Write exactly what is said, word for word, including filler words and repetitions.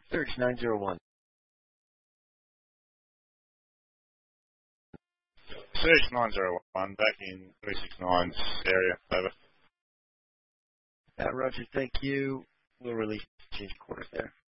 Surge nine zero one. Surge nine zero one, back in three six nine's area. Over. Uh, Roger, thank you. We'll release change quarters there.